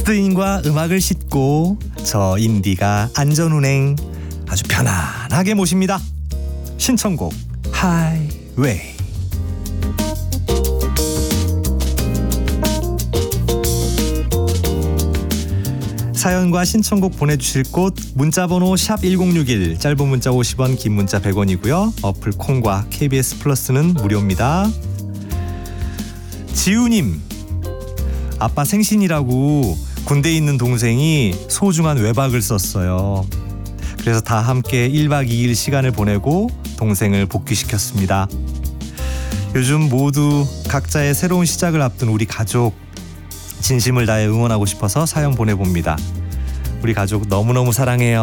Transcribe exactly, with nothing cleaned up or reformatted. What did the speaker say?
스크린과 음악을 싣고 저 인디가 안전운행 아주 편안하게 모십니다. 신청곡 하이웨이. 사연과 신청곡 보내주실 곳 문자번호 샵 일공육일, 짧은 문자 오십 원, 긴 문자 백 원이고요. 어플 콩과 케이비에스 플러스는 무료입니다. 지우님, 아빠 생신이라고 군대에 있는 동생이 소중한 외박을 썼어요. 그래서 다 함께 일박 이일 시간을 보내고 동생을 복귀시켰습니다. 요즘 모두 각자의 새로운 시작을 앞둔 우리 가족, 진심을 다해 응원하고 싶어서 사연 보내봅니다. 우리 가족 너무너무 사랑해요.